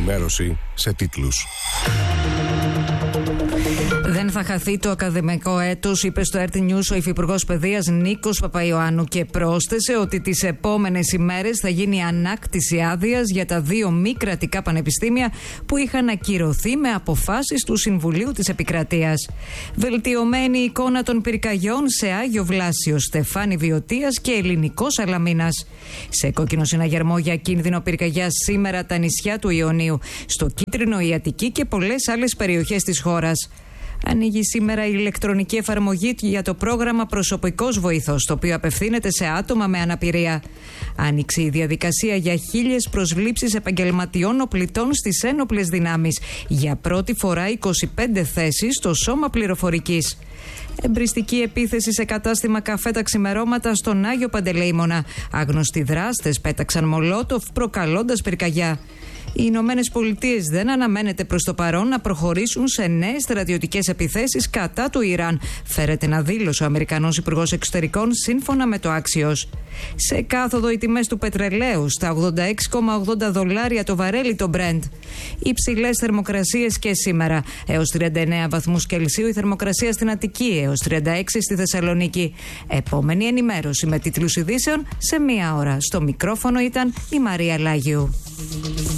ενημέρωση σε τίτλους. Δεν θα χαθεί το ακαδημαϊκό έτος, είπε στο RT News ο Υφυπουργός Παιδείας Νίκος Παπαϊωάννου και πρόσθεσε ότι τις επόμενες ημέρες θα γίνει ανάκτηση άδειας για τα 2 μη κρατικά πανεπιστήμια που είχαν ακυρωθεί με αποφάσεις του Συμβουλίου της Επικρατείας. Βελτιωμένη εικόνα των πυρκαγιών σε Άγιο Βλάσιο, Στεφάνη Βιωτίας και Ελληνικό Σαλαμίνας. Σε κόκκινο συναγερμό για κίνδυνο πυρκαγιάς σήμερα τα νησιά του Ιωνίου, στο κίτρινο η Αττική και πολλές άλλες περιοχές της χώρας. Ανοίγει σήμερα η ηλεκτρονική εφαρμογή για το πρόγραμμα Προσωπικός Βοηθός, το οποίο απευθύνεται σε άτομα με αναπηρία. Άνοιξε η διαδικασία για 1.000 προσλήψεις επαγγελματιών οπλιτών στις ένοπλες δυνάμεις. Για πρώτη φορά 25 θέσεις στο Σώμα Πληροφορικής. Εμπριστική επίθεση σε κατάστημα καφέ τα ξημερώματα στον Άγιο Παντελεήμονα. Άγνωστοι δράστες πέταξαν μολότοφ προκαλώντας πυρκαγιά. Οι Ηνωμένες Πολιτείες δεν αναμένεται προς το παρόν να προχωρήσουν σε νέες στρατιωτικές επιθέσεις κατά του Ιράν, φέρεται να δήλωσε ο Αμερικανός Υπουργός Εξωτερικών σύμφωνα με το Axios. Σε κάθοδο οι τιμές του πετρελαίου στα $86,80 το βαρέλι το Brent. Υψηλές θερμοκρασίες και σήμερα. Έως 39 βαθμούς Κελσίου η θερμοκρασία στην Αττική, έως 36 στη Θεσσαλονίκη. Επόμενη ενημέρωση με τίτλους ειδήσεων σε 1 ώρα. Στο μικρόφωνο ήταν η Μαρία Λάγιου.